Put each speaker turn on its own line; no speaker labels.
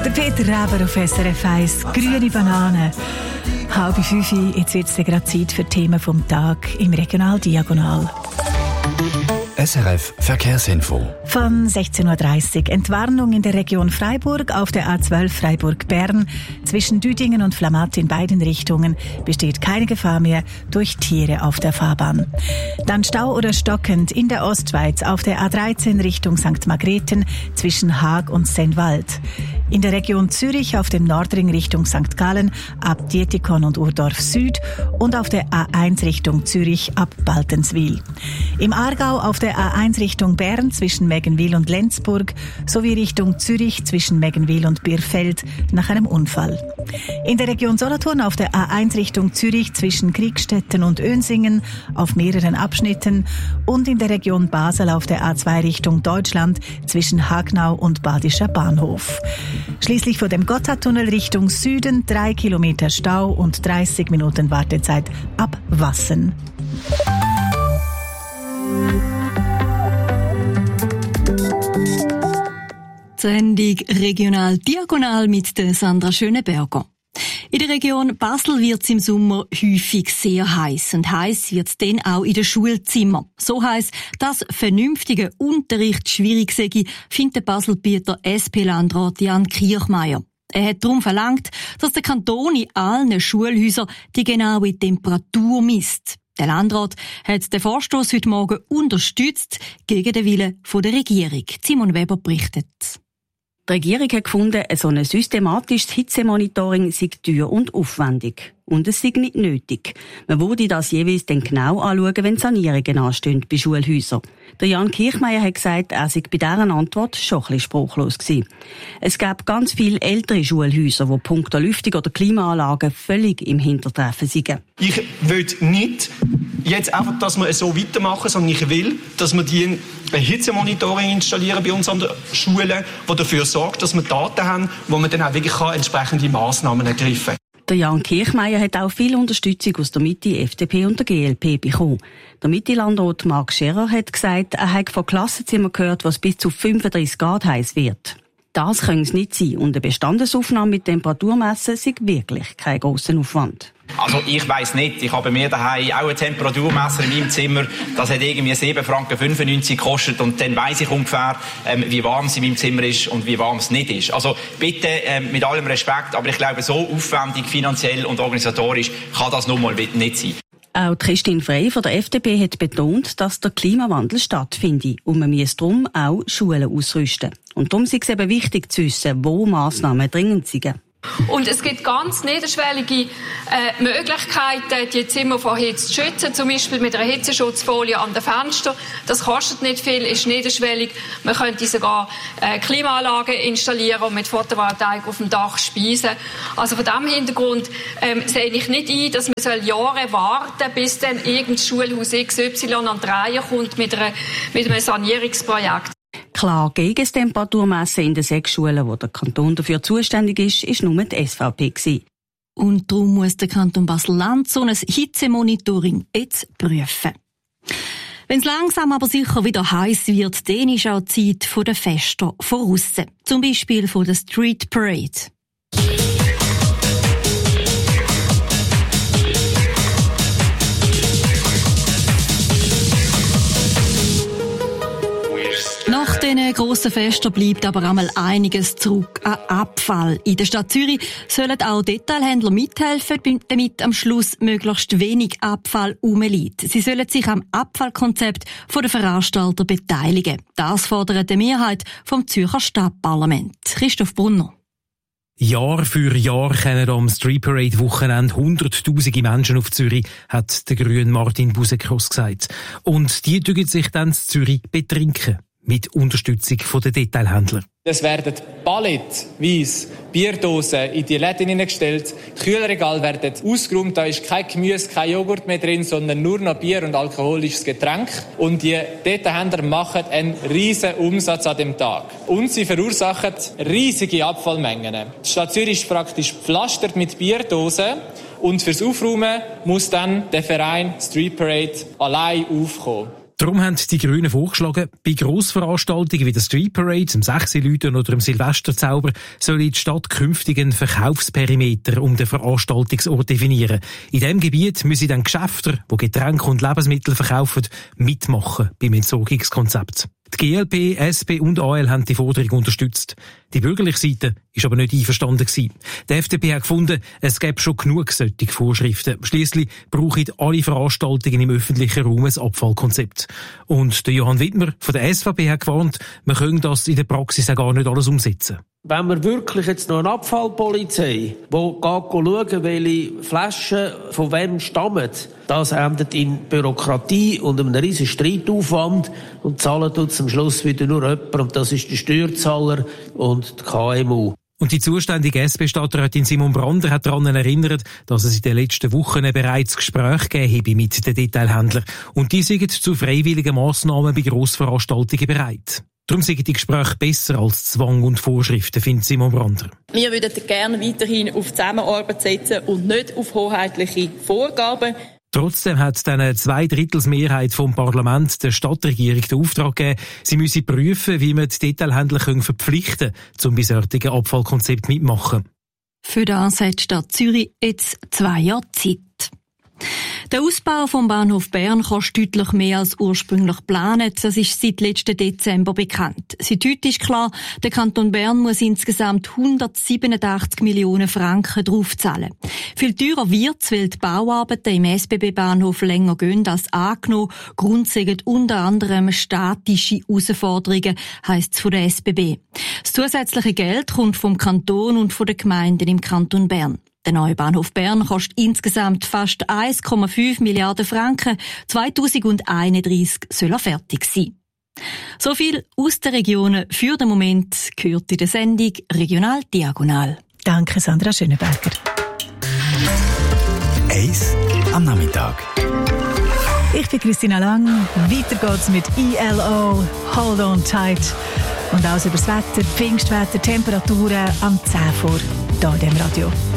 Der Peter Reber auf SRF 1, grüne Banane. 4:30, jetzt wird es gerade Zeit für Themen vom Tag im Regional Diagonal.
SRF Verkehrsinfo.
Von 16:30 Uhr. Entwarnung in der Region Freiburg auf der A12 Freiburg-Bern. Zwischen Düdingen und Flamatt in beiden Richtungen besteht keine Gefahr mehr durch Tiere auf der Fahrbahn. Dann Stau oder stockend in der Ostschweiz auf der A13 Richtung St. Margrethen zwischen Haag und Sennwald. In der Region Zürich auf dem Nordring Richtung St. Gallen ab Dietikon und Urdorf Süd und auf der A1 Richtung Zürich ab Baltenswil. Im Aargau auf der A1 Richtung Bern zwischen Meggenwil und Lenzburg sowie Richtung Zürich zwischen Meggenwil und Birfeld nach einem Unfall. In der Region Solothurn auf der A1 Richtung Zürich zwischen Kriegstetten und Önsingen auf mehreren Abschnitten und in der Region Basel auf der A2 Richtung Deutschland zwischen Hagnau und Badischer Bahnhof. Schließlich vor dem Gotthardtunnel Richtung Süden 3 Kilometer Stau und 30 Minuten Wartezeit ab Wassen.
Sendung Regional Diagonal mit der Sandra Schöneberger. In der Region Basel wird es im Sommer häufig sehr heiß. Und heiß wird es dann auch in den Schulzimmern. So heiß, dass vernünftiger Unterricht schwierig sei, findet der Baselbieter SP-Landrat Jan Kirchmeier. Er hat darum verlangt, dass der Kanton in allen Schulhäusern die genaue Temperatur misst. Der Landrat hat den Vorstoss heute Morgen unterstützt, gegen den Willen der Regierung. Simon Weber berichtet.
Die Regierung hat gefunden, so ein systematisches Hitzemonitoring sei teuer und aufwendig. Und es sei nicht nötig. Man würde das jeweils dann genau anschauen, wenn Sanierungen anstehen bei Schulhäusern. Der Jan Kirchmeier hat gesagt, er sei bei dieser Antwort schon ein bisschen sprachlos gewesen. Es gab ganz viele ältere Schulhäuser, die punkto Lüftung oder Klimaanlagen völlig im Hintertreffen seien.
Ich will nicht jetzt einfach, dass wir es so weitermachen, sondern ich will, dass wir ein Hitzemonitoring installieren bei uns an den Schulen, das dafür sorgt, dass wir Daten haben, wo man dann auch wirklich entsprechende Massnahmen ergreifen kann.
Der Jan Kirchmeier hat auch viel Unterstützung aus der Mitte, FDP und der GLP bekommen. Der Mitte-Landrat Marc Scherer hat gesagt, er habe von Klassenzimmern gehört, was bis zu 35 Grad heiß wird. Das können es nicht sein und eine Bestandesaufnahme mit Temperaturmessen sei wirklich kein grosser Aufwand.
Also ich weiss nicht, ich habe mir daheim auch ein Temperaturmesser in meinem Zimmer, das hat irgendwie 7,95 Franken gekostet und dann weiss ich ungefähr, wie warm es in meinem Zimmer ist und wie warm es nicht ist. Also bitte mit allem Respekt, aber ich glaube, so aufwendig finanziell und organisatorisch kann das nun mal nicht sein.
Auch Christine Frey von der FDP hat betont, dass der Klimawandel stattfindet und man muss darum auch Schulen ausrüsten. Und darum ist es eben wichtig zu wissen, wo Massnahmen dringend sind.
Und es gibt ganz niederschwellige Möglichkeiten, die Zimmer vor Hitze zu schützen, zum Beispiel mit einer Hitzeschutzfolie an den Fenstern. Das kostet nicht viel, ist niederschwellig. Man könnte sogar Klimaanlagen installieren und mit Photovoltaik auf dem Dach speisen. Also von diesem Hintergrund sehe ich nicht ein, dass man Jahre warten soll, bis dann irgendein Schulhaus XY an die Reihe kommt mit einem Sanierungsprojekt.
Klar, gegen das Temperaturmessen in den 6 Schulen, wo der Kanton dafür zuständig ist nur die SVP gewesen.
Und darum muss der Kanton Basel-Land so ein Hitzemonitoring jetzt prüfen. Wenn es langsam aber sicher wieder heiß wird, dann ist auch die Zeit der Feste voraus. Zum Beispiel von der Street Parade. Nach diesen grossen Festen bleibt aber einmal einiges zurück an Abfall. In der Stadt Zürich sollen auch Detailhändler mithelfen, damit am Schluss möglichst wenig Abfall rumliegt. Sie sollen sich am Abfallkonzept der Veranstalter beteiligen. Das fordert die Mehrheit vom Zürcher Stadtparlament. Christoph Brunner.
Jahr für Jahr kommen am Street Parade Wochenende hunderttausende Menschen auf Zürich, hat der Grüne Martin Busekros gesagt. Und die tun sich dann in Zürich betrinken. Mit Unterstützung der Detailhändler.
Es werden palettenweise Bierdosen in die Läden hineingestellt. Die Kühlregale werden ausgeräumt. Da ist kein Gemüse, kein Joghurt mehr drin, sondern nur noch Bier und alkoholisches Getränk. Und die Detailhändler machen einen riesen Umsatz an dem Tag. Und sie verursachen riesige Abfallmengen. Die Stadt Zürich ist praktisch gepflastert mit Bierdosen. Und fürs Aufräumen muss dann der Verein Street Parade allein aufkommen.
Darum haben die Grünen vorgeschlagen, bei Grossveranstaltungen wie der Street Parade, dem 6 Läuten oder dem Silvesterzauber soll die Stadt künftig einen Verkaufsperimeter um den Veranstaltungsort definieren. In diesem Gebiet müssen dann Geschäfte, die Getränke und Lebensmittel verkaufen, mitmachen beim Entsorgungskonzept. Die GLP, SP und AL haben die Forderung unterstützt. Die bürgerliche Seite ist aber nicht einverstanden gewesen. Die FDP hat gefunden, es gäbe schon genug solche Vorschriften. Schliesslich brauchen alle Veranstaltungen im öffentlichen Raum ein Abfallkonzept. Und der Johann Wittmer von der SVP hat gewarnt, man könne das in der Praxis auch gar nicht alles umsetzen.
Wenn wir wirklich jetzt noch eine Abfallpolizei, die schauen, welche Flaschen von wem stammen, das endet in Bürokratie und einem riesen Streitaufwand und zahlen tut am Schluss wieder nur jemand, und das ist der Steuerzahler und die KMU.
Und die zuständige SP-Stadträtin Simon Brander hat daran erinnert, dass es in den letzten Wochen bereits Gespräche gegeben habe mit den Detailhändlern. Und die sind zu freiwilligen Massnahmen bei Grossveranstaltungen bereit. Darum sind die Gespräche besser als Zwang und Vorschriften, findet Simon Brander.
Wir würden gerne weiterhin auf Zusammenarbeit setzen und nicht auf hoheitliche Vorgaben.
Trotzdem hat dann eine 2/3 vom Parlament der Stadtregierung den Auftrag gegeben, sie müsse prüfen, wie man die Detailhändler verpflichten können, um bei solchen Abfallkonzept mitmachen.
Für das hat die Stadt Zürich jetzt 2 Jahre Zeit. Der Ausbau vom Bahnhof Bern kostet deutlich mehr als ursprünglich geplant. Das ist seit letzten Dezember bekannt. Seit heute ist klar, der Kanton Bern muss insgesamt 187 Millionen Franken draufzahlen. Viel teurer wird's, weil die Bauarbeiten im SBB-Bahnhof länger gehen als angenommen. Grund sind unter anderem statische Herausforderungen, heisst es von der SBB. Das zusätzliche Geld kommt vom Kanton und von den Gemeinden im Kanton Bern. Der neue Bahnhof Bern kostet insgesamt fast 1,5 Milliarden Franken. 2031 soll er fertig sein. So viel aus den Regionen für den Moment gehört in der Sendung Regional Diagonal.
Danke, Sandra Schöneberger.
Eis am Nachmittag.
Ich bin Christina Lang. Weiter geht's mit ELO, Hold On Tight. Und alles über das Wetter, Pfingstwetter, Temperaturen am 10 vor, hier in diesem Radio.